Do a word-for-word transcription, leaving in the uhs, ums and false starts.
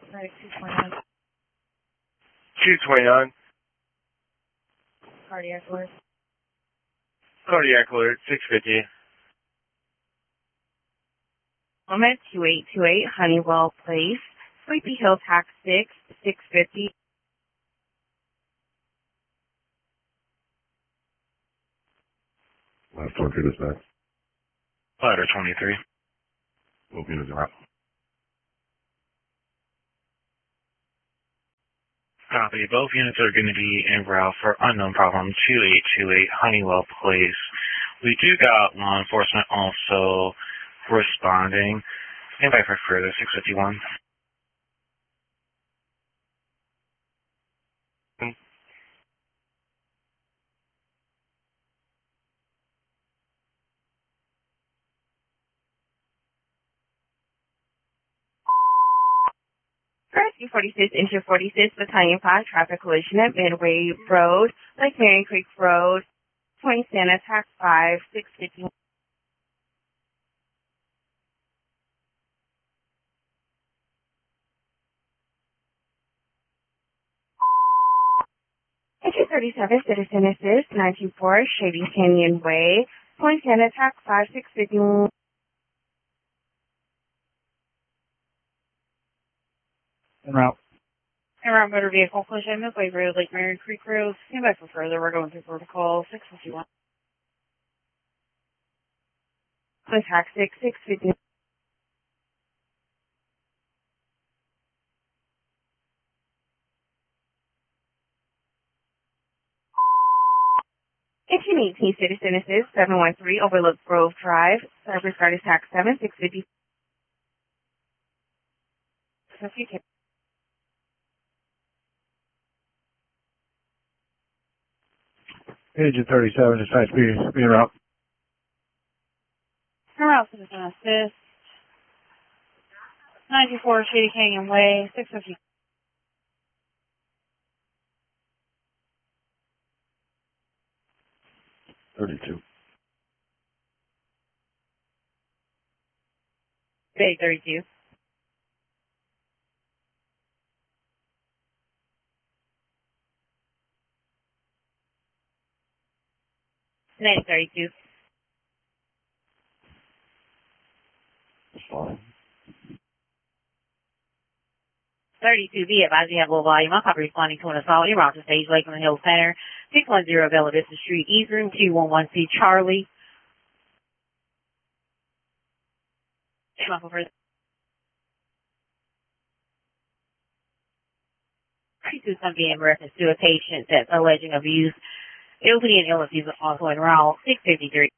Right, two twenty-nine. two twenty-nine. Cardiac alert. Cardiac alert, six fifty. Moment two eight two eight, Honeywell Place. Sleepy Hill Tax six, six fifty. Last one for dispatch. Ladder twenty-three. Both units are out. Copy. Both units are going to be en route for unknown problem two eight two eight Honeywell Place. We do got law enforcement also responding. Invite for further, six fifty-one. Rescue forty-six, Inter forty-six, Battalion five, traffic collision at Midway Road, Lake Marion Creek Road, Point Santa, Tax five, six fifty-one. Inter thirty-seven, Citizen Assist, nine two four, Shady Canyon Way, Point Santa, Tax five, six fifty-one. En route. En route motor vehicle collision, Midway Road, Lake Marion Creek Road. Stand by for further. We're going through protocol, six fifty-one. Contact six, six fifty. eighteen eighteen, Citizen Assist, seven one three, Overlook Grove Drive, Service Guard is Tax seven, six fifty. Agent thirty-seven, dispatch be, be en route. En route, Citizen Assist, nine two four, Shady Canyon Way, six fifty. thirty-two. Bay thirty-two. Bay thirty-two. Fine. thirty-two B, advise you have low volume. I'm copy responding to an assault. You're out to stage Lakeland Hill Center, six one zero Bella Vista Street, East Room two one one C, Charlie. Is going to be in reference to a patient that's alleging abuse. It'll be an illness also en route, six fifty-three.